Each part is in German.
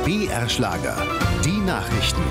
BR Schlager, die Nachrichten.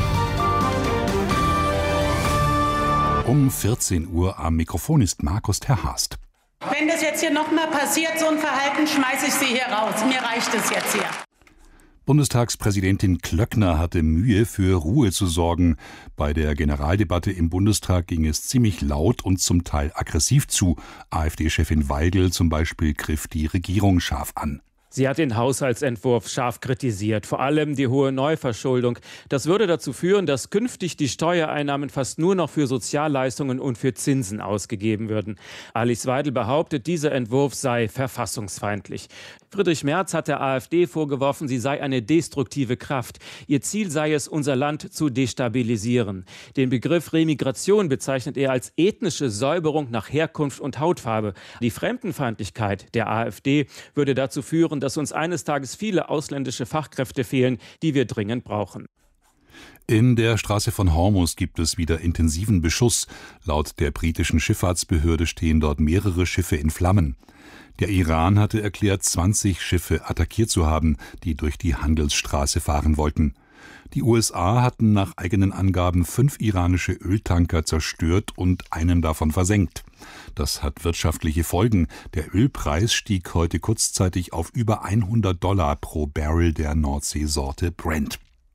Um 14 Uhr am Mikrofon ist Markus Terhast. Wenn das jetzt hier nochmal passiert, so ein Verhalten, schmeiße ich Sie hier raus. Mir reicht es jetzt hier. Bundestagspräsidentin Klöckner hatte Mühe, für Ruhe zu sorgen. Bei der Generaldebatte im Bundestag ging es ziemlich laut und zum Teil aggressiv zu. AfD-Chefin Weigel zum Beispiel griff die Regierung scharf an. Sie hat den Haushaltsentwurf scharf kritisiert, vor allem die hohe Neuverschuldung. Das würde dazu führen, dass künftig die Steuereinnahmen fast nur noch für Sozialleistungen und für Zinsen ausgegeben würden. Alice Weidel behauptet, dieser Entwurf sei verfassungsfeindlich. Friedrich Merz hat der AfD vorgeworfen, sie sei eine destruktive Kraft. Ihr Ziel sei es, unser Land zu destabilisieren. Den Begriff Remigration bezeichnet er als ethnische Säuberung nach Herkunft und Hautfarbe. Die Fremdenfeindlichkeit der AfD würde dazu führen, dass uns eines Tages viele ausländische Fachkräfte fehlen, die wir dringend brauchen. In der Straße von Hormuz gibt es wieder intensiven Beschuss. Laut der britischen Schifffahrtsbehörde stehen dort mehrere Schiffe in Flammen. Der Iran hatte erklärt, 20 Schiffe attackiert zu haben, die durch die Handelsstraße fahren wollten. Die USA hatten nach eigenen Angaben 5 iranische Öltanker zerstört und einen davon versenkt. Das hat wirtschaftliche Folgen. Der Ölpreis stieg heute kurzzeitig auf über $100 pro Barrel der Nordseesorte Brent.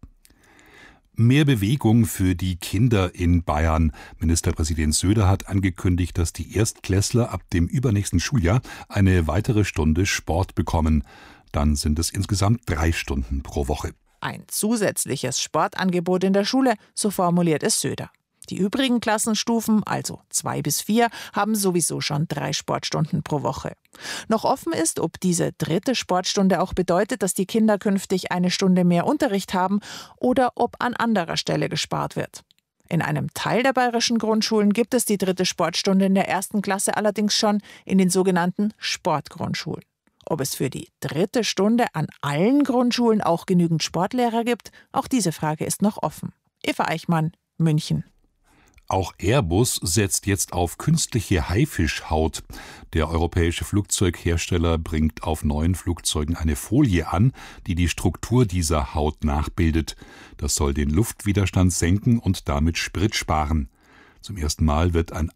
Mehr Bewegung für die Kinder in Bayern. Ministerpräsident Söder hat angekündigt, dass die Erstklässler ab dem übernächsten Schuljahr eine weitere Stunde Sport bekommen. Dann sind es insgesamt 3 Stunden pro Woche. Ein zusätzliches Sportangebot in der Schule, so formuliert es Söder. Die übrigen Klassenstufen, also 2 bis 4, haben sowieso schon 3 Sportstunden pro Woche. Noch offen ist, ob diese 3. Sportstunde auch bedeutet, dass die Kinder künftig 1 Stunde mehr Unterricht haben oder ob an anderer Stelle gespart wird. In einem Teil der bayerischen Grundschulen gibt es die 3. Sportstunde in der 1. Klasse allerdings schon in den sogenannten Sportgrundschulen. Ob es für die 3. Stunde an allen Grundschulen auch genügend Sportlehrer gibt, auch diese Frage ist noch offen. Eva Eichmann, München. Auch Airbus setzt jetzt auf künstliche Haifischhaut. Der europäische Flugzeughersteller bringt auf neuen Flugzeugen eine Folie an, die die Struktur dieser Haut nachbildet. Das soll den Luftwiderstand senken und damit Sprit sparen. Zum ersten Mal wird ein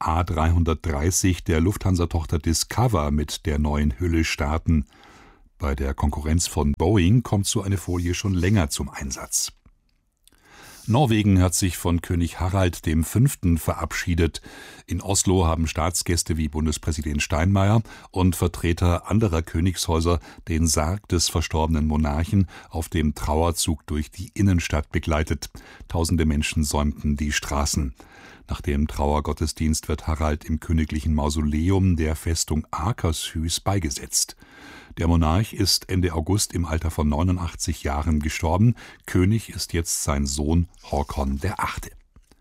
A330 der Lufthansa-Tochter Discover mit der neuen Hülle starten. Bei der Konkurrenz von Boeing kommt so eine Folie schon länger zum Einsatz. Norwegen hat sich von König Harald V. verabschiedet. In Oslo haben Staatsgäste wie Bundespräsident Steinmeier und Vertreter anderer Königshäuser den Sarg des verstorbenen Monarchen auf dem Trauerzug durch die Innenstadt begleitet. Tausende Menschen säumten die Straßen. Nach dem Trauergottesdienst wird Harald im königlichen Mausoleum der Festung Akershus beigesetzt. Der Monarch ist Ende August im Alter von 89 Jahren gestorben. König ist jetzt sein Sohn Håkon VIII.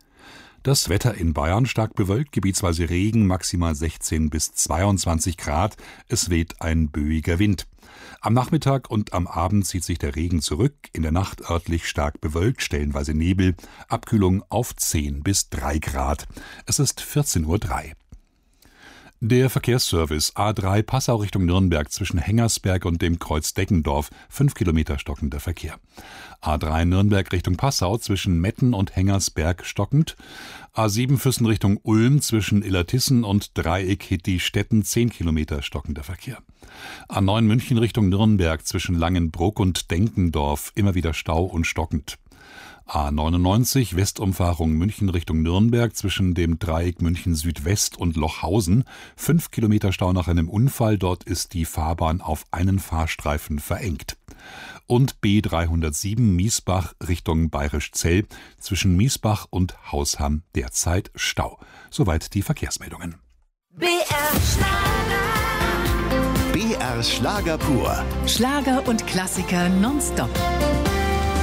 Das Wetter in Bayern stark bewölkt, gebietsweise Regen, maximal 16 bis 22 Grad. Es weht ein böiger Wind. Am Nachmittag und am Abend zieht sich der Regen zurück, in der Nacht örtlich stark bewölkt, stellenweise Nebel, Abkühlung auf 10 bis 3 Grad. Es ist 14:03 Uhr. Der Verkehrsservice A3 Passau Richtung Nürnberg zwischen Hengersberg und dem Kreuz Deggendorf, 5 Kilometer stockender Verkehr. A3 Nürnberg Richtung Passau zwischen Metten und Hengersberg stockend. A7 Füssen Richtung Ulm zwischen Illertissen und Dreieck Hitti-Stetten, 10 Kilometer stockender Verkehr. A9 München Richtung Nürnberg zwischen Langenbruck und Denkendorf, immer wieder Stau und stockend. A99 Westumfahrung München Richtung Nürnberg zwischen dem Dreieck München Südwest und Lochhausen. 5 Kilometer Stau nach einem Unfall. Dort ist die Fahrbahn auf einen Fahrstreifen verengt. Und B307 Miesbach Richtung Bayerischzell zwischen Miesbach und Hausham derzeit Stau. Soweit die Verkehrsmeldungen. BR Schlager pur. Schlager und Klassiker nonstop.